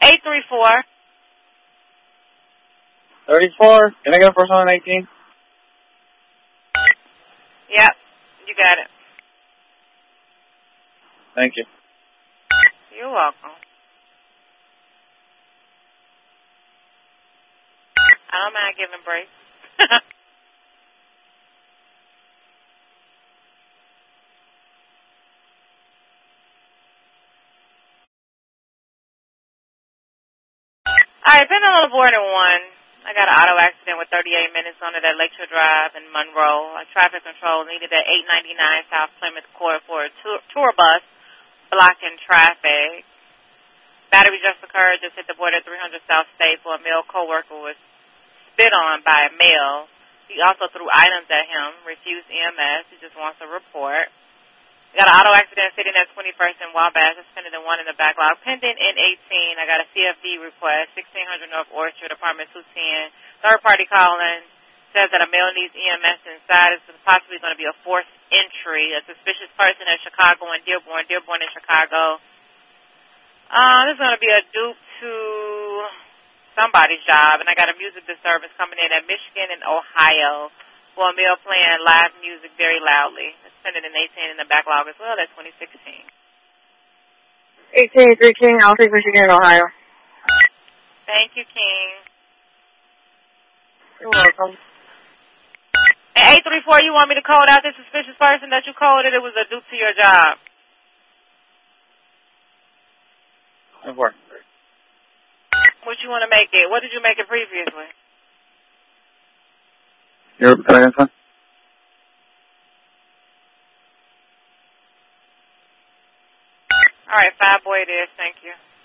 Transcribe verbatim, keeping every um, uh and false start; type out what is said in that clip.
eight three four. thirty-four. Can I get a first one on eighteen? Yep, you got it. Thank you. You're welcome. I don't mind giving breaks. All right, been on the board at one. I got an auto accident with thirty-eight minutes on it at Lakeshore Drive in Monroe. A traffic control needed at eight ninety-nine South Plymouth Court for a tour, tour bus blocking traffic. Battery just occurred, just hit the border at three hundred South Staple. A male co-worker was spit on by a male. He also threw items at him, refused E M S. He just wants a report. We got an auto accident sitting at twenty-first in Wabash, suspended in one in the backlog. Pending in eighteen, I got a C F D request, sixteen hundred North Orchard, apartment two ten. Third party calling, says that a male needs E M S inside. It's possibly going to be a forced entry. A suspicious person at Chicago and Dearborn, Dearborn in Chicago. Uh, this is going to be a dupe to somebody's job, and I got a music disturbance coming in at Michigan and Ohio for a male playing live music very loudly. It's pending in eighteen in the backlog as well. That's twenty sixteen. eighteen three King, I'll take Michigan and Ohio. Thank you, King. You're welcome. And eight three four, you want me to code out this suspicious person that you coded? It was a dupe to your job. Four. What you want to make it? What did you make it previously? You're playing son? All right, five boy it is. Thank you.